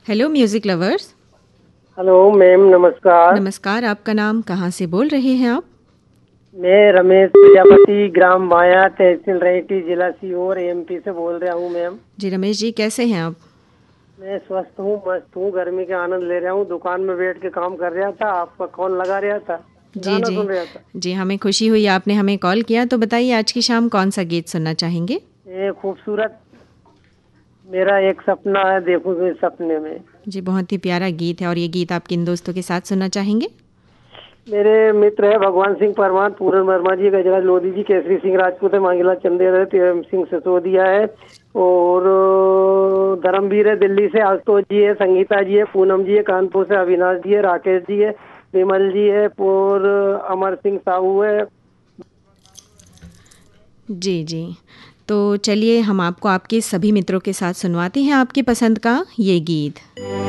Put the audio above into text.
Hello music lovers. Hello ma'am, नमस्कार। नमस्कार, आपका नाम, कहाँ से बोल रहे हैं आप? मैं रमेश प्रजापति, ग्राम बाया, तहसील रेहटी, जिला सीहोर, एमपी से बोल रहा हूँ मैम। जी रमेश जी, कैसे हैं आप? मैं स्वस्थ हूँ, मस्त हूँ, गर्मी के आनंद ले रहा हूँ। दुकान में बैठ के काम कर रहा था, आपका कॉल लगा रहा था, जी गाना जी। सुन रहा था। जी, हमें खुशी हुई आपने हमें कॉल किया। तो बताइए, आज की शाम कौन सा गीत सुनना चाहेंगे? ये खूबसूरत मेरा एक सपना है, देखो तो इस सपने में। जी, बहुत ही प्यारा गीत है। और ये गीत आप किन दोस्तों के साथ सुनना चाहेंगे? मेरे मित्र है भगवान सिंह परमार, पूरन वर्मा जी, गजराज लोधी जी, केसरी सिंह राजपूत है, मांगीलाल चंदेल है, तेरम सिंह सिसोदिया है, और धर्मवीर है दिल्ली से, आशुतोष जी है, संगीता जी है, पूनम जी है, कानपुर से अविनाश जी है, राकेश जी है, विमल जी है, और अमर सिंह साहू है। जी जी। तो चलिए, हम आपको आपके सभी मित्रों के साथ सुनवाते हैं आपकी पसंद का ये गीत।